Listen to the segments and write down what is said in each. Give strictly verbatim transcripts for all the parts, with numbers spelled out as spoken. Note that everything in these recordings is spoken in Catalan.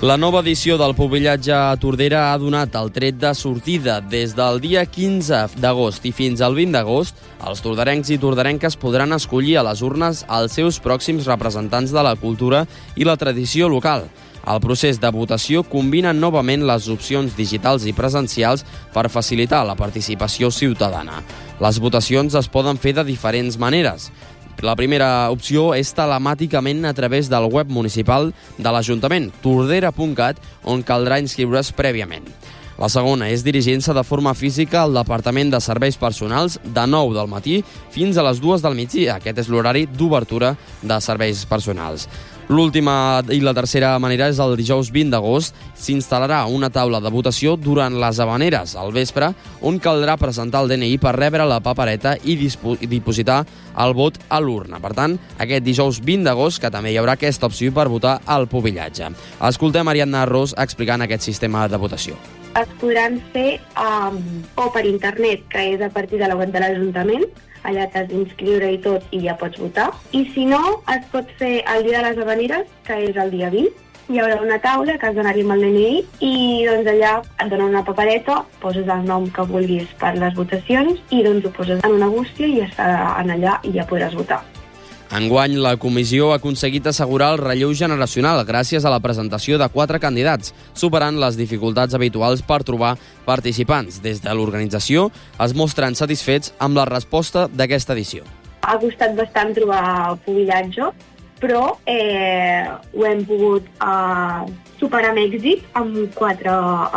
La nova edició del Pubillatge a Tordera ha donat el tret de sortida. Des del dia quinze d'agost i fins al vint d'agost, els torderencs i torderenques podran escollir a les urnes els seus pròxims representants de la cultura i la tradició local. El procés de votació combina novament les opcions digitals i presencials per facilitar la participació ciutadana. Les votacions es poden fer de diferents maneres. La primera opció és telemàticament a través del web municipal de l'Ajuntament, tordera punt cat, on caldrà inscriure's prèviament. La segona és dirigint-se de forma física al Departament de Serveis Personals de nou del matí fins a les dues del migdia. Aquest és l'horari d'obertura de serveis personals. L'última i la tercera manera és el dijous vint d'agost. S'instal·larà una taula de votació durant les havaneres al vespre, on caldrà presentar el D N I per rebre la papereta i dipositar el vot a l'urna. Per tant, aquest dijous vint d'agost, que també hi haurà aquesta opció per votar al Pubillatge. Escoltem Ariadna Ros explicant aquest sistema de votació. Es podran fer um, o per internet, que és a partir de la web de l'Ajuntament, allà t'has d'inscriure i tot i ja pots votar. I si no, es pot fer el dia de les havaneres, que és el dia vint. Hi haurà una taula que has d'anar-hi amb el D N I i doncs allà et donen una papereta, poses el nom que vulguis per les votacions i doncs ho poses en una bústia i ja està en allà i ja podràs votar. Enguany, la comissió ha aconseguit assegurar el relleu generacional gràcies a la presentació de quatre candidats, superant les dificultats habituals per trobar participants. Des de l'organització es mostren satisfets amb la resposta d'aquesta edició. Ha costat bastant trobar el Pubillatge, però eh, ho hem pogut eh, superar amb èxit amb quatre,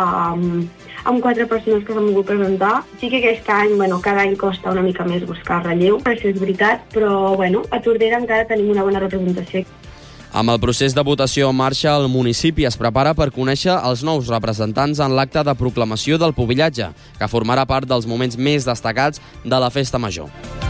eh, amb quatre persones que s'han volgut presentar. Sí que aquest any, bueno, cada any costa una mica més buscar relleu, això és veritat, però bueno, a Tordera encara tenim una bona representació. Amb el procés de votació en marxa, el municipi es prepara per conèixer els nous representants en l'acte de proclamació del Pubillatge, que formarà part dels moments més destacats de la Festa Major.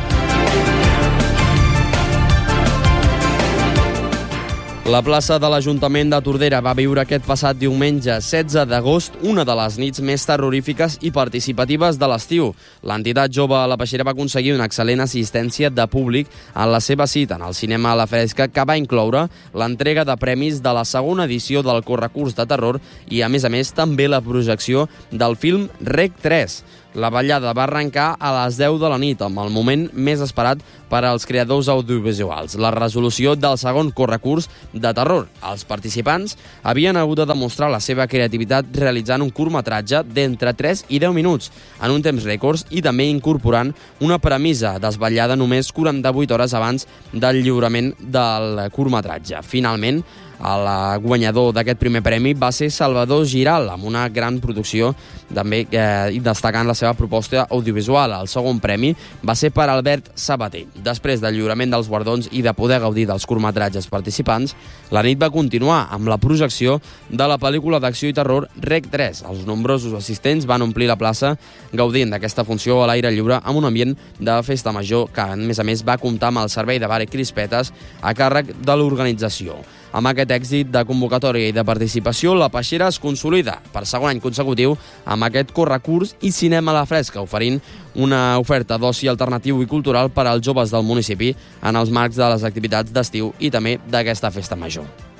La plaça de l'Ajuntament de Tordera va viure aquest passat diumenge setze d'agost una de les nits més terrorífiques i participatives de l'estiu. L'entitat jove La Peixera va aconseguir una excel·lent assistència de públic en la seva cita en el cinema a la Fresca, que va incloure l'entrega de premis de la segona edició del Correcurs de Terror i, a més a més, també la projecció del film Rec tres. La ballada va arrencar a les deu de la nit, amb el moment més esperat per als creadors audiovisuals, la resolució del segon correcurs de terror. Els participants havien hagut de demostrar la seva creativitat realitzant un curtmetratge d'entre tres i deu minuts, en un temps rècords, i també incorporant una premissa desvetllada només quaranta-vuit hores abans del lliurament del curtmetratge. Finalment, el guanyador d'aquest primer premi va ser Salvador Giral, amb una gran producció també eh, destacant la seva proposta audiovisual. El segon premi va ser per Albert Sabater. Després del lliurament dels guardons i de poder gaudir dels curtmetratges participants, la nit va continuar amb la projecció de la pel·lícula d'acció i terror Rec tres. Els nombrosos assistents van omplir la plaça gaudint d'aquesta funció a l'aire lliure amb un ambient de festa major que, a més a més, va comptar amb el servei de bar i crispetes a càrrec de l'organització. Amb aquest èxit de convocatòria i de participació, La Peixera es consolida per segon any consecutiu amb aquest correcurs i cinema a la Fresca, oferint una oferta d'oci alternatiu i cultural per als joves del municipi en els marcs de les activitats d'estiu i també d'aquesta festa major.